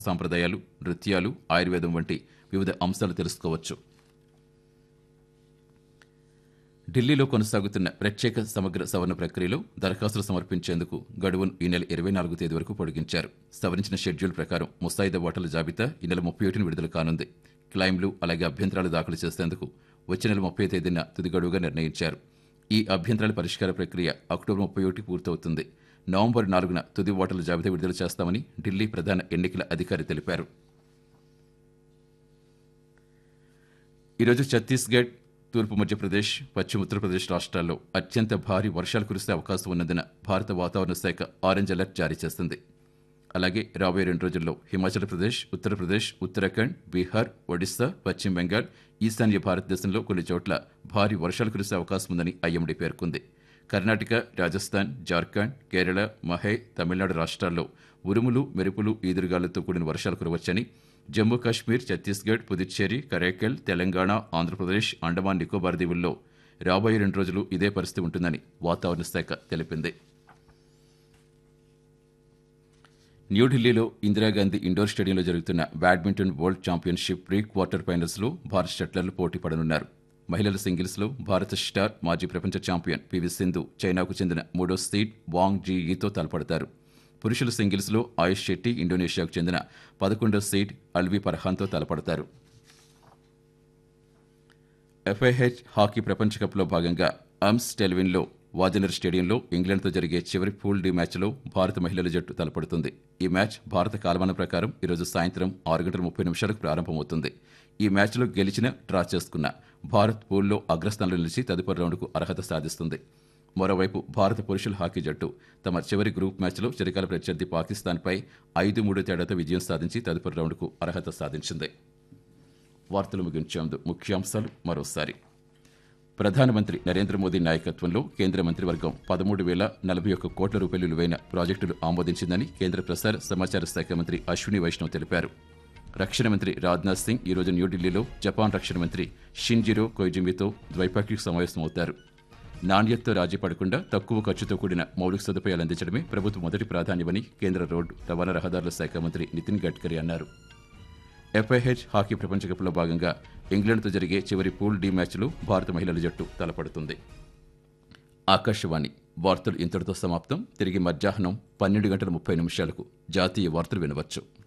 సాంప్రదాయాలు, నృత్యాలు, ఆయుర్వేదం వంటి వివిధ అంశాలు తెలుసుకోవచ్చు. ఢిల్లీలో కొనసాగుతున్న ప్రత్యేక సమగ్ర సవరణ ప్రక్రియలో దరఖాస్తులు సమర్పించేందుకు గడువును ఈ నెల 24 తేదీ వరకు పొడిగించారు. సవరించిన షెడ్యూల్ ప్రకారం ముసాయిదా ఓటర్ల జాబితా ఈ నెల 31న విడుదల కానుంది. క్లెయిమ్లు అలాగే అభ్యంతరాలు దాఖలు చేసేందుకు వచ్చే నెల 30 తేదీన తుది గడువుగా నిర్ణయించారు. ఈ అభ్యంతరాల పరిష్కార ప్రక్రియ అక్టోబర్ 31 పూర్తవుతుంది. నవంబర్ 4న తుది ఓటర్ల జాబితా విడుదల చేస్తామని ఢిల్లీ ప్రధాన ఎన్నికల అధికారి తెలిపారు. ఈరోజు ఛత్తీస్గఢ్, తూర్పు మధ్యప్రదేశ్, పశ్చిమ ఉత్తరప్రదేశ్ రాష్ట్రాల్లో అత్యంత భారీ వర్షాలు కురిసే అవకాశం ఉన్నందున భారత వాతావరణ శాఖ ఆరెంజ్ అలర్ట్ జారీ చేసింది. అలాగే రాబోయే 2 రోజుల్లో హిమాచల్ ప్రదేశ్, ఉత్తరప్రదేశ్, ఉత్తరాఖండ్, బీహార్, ఒడిశా, పశ్చిమ బెంగాల్, ఈశాన్య భారతదేశంలో కొన్ని చోట్ల భారీ వర్షాలు కురిసే అవకాశం ఉందని ఐఎండీ పేర్కొంది. కర్ణాటక, రాజస్థాన్, జార్ఖండ్, కేరళ, మహే, తమిళనాడు రాష్ట్రాల్లో ఉరుములు, మెరుపులు, ఈదురుగాలులతో కూడిన వర్షాలు కురవచ్చని, జమ్మూ కాశ్మీర్, ఛత్తీస్గఢ్, పుదుచ్చేరి, కరైకల్, తెలంగాణ, ఆంధ్రప్రదేశ్, అండమాన్ నికోబార్ దీవుల్లో రాబోయే 2 రోజులు ఇదే పరిస్థితి ఉంటుందని వాతావరణ శాఖ తెలిపింది. న్యూఢిల్లీలో ఇందిరాగాంధీ ఇండోర్ స్టేడియంలో జరుగుతున్న badminton world championship pre quarter ఫైనల్స్లో భారత షట్లర్లు పోటీ పడనున్నారు. మహిళల సింగిల్స్లో భారత స్టార్ మాజీ ప్రపంచ ఛాంపియన్ పివి సింధు చైనాకు చెందిన 3వ సీడ్ వాంగ్ జీఈతో తలపడతారు. పురుషుల సింగిల్స్లో ఆయుష్ శెట్టి ఇండోనేషియాకు చెందిన 11వ సీడ్ అల్వి పర్హాన్తో తలపడతారు. ఎఫ్ఐహెచ్ హాకీ ప్రపంచ కప్లో భాగంగా అమ్స్టెల్విన్లో వాజనర్ స్టేడియంలో ఇంగ్లాండ్తో జరిగే చివరి పూల్ డి మ్యాచ్లో భారత మహిళల జట్టు తలపడుతుంది. ఈ మ్యాచ్ భారత కాలమానం ప్రకారం ఈరోజు సాయంత్రం 6:30 ప్రారంభమవుతుంది. ఈ మ్యాచ్లో గెలిచిన, డ్రా చేసుకున్న భారత్ పూల్లో అగ్రస్థానంలో నిలిచి తదుపరి రౌండ్కు అర్హత సాధిస్తుంది. మరోవైపు భారత పురుషుల హాకీ జట్టు తమ చివరి గ్రూప్ మ్యాచ్లో చిరకాల ప్రత్యర్థి పాకిస్తాన్పై 5-3 తేడాతో విజయం సాధించి తదుపరి రౌండ్కు అర్హత సాధించింది. వార్తలు ముగించే ముందు ముఖ్యాంశాలు మరోసారి. ప్రధానమంత్రి నరేంద్ర మోదీ నాయకత్వంలో కేంద్ర మంత్రివర్గం 13,041 కోట్ల రూపాయలు విలువైన ప్రాజెక్టులు ఆమోదించిందని కేంద్ర ప్రసార సమాచార శాఖ మంత్రి అశ్విని వైష్ణవ్ తెలిపారు. రక్షణ మంత్రి రాజ్నాథ్ సింగ్ ఈరోజు న్యూఢిల్లీలో జపాన్ రక్షణ మంత్రి షిన్జిరో కొయిజుమితో ద్వైపాక్షిక సమావేశమవుతారు. నాణ్యతతో రాజీ పడకుండా తక్కువ ఖర్చుతో కూడిన మౌలిక సదుపాయాలు అందించడమే ప్రభుత్వ మొదటి ప్రాధాన్యమని కేంద్ర రోడ్డు రవాణా రహదారుల శాఖ మంత్రి నితిన్ గడ్కరీ అన్నారు. ఎఫ్ఐహెచ్ హాకీ ప్రపంచ కప్లో భాగంగా ఇంగ్లాండ్తో జరిగే చివరి పూల్ డి మ్యాచ్లో భారత మహిళల జట్టు తలపడుతుంది. ఆకాశవాణి వార్తలు ఇంతటితో సమాప్తం. తిరిగి మధ్యాహ్నం 12:30 జాతీయ వార్తలు వినవచ్చు.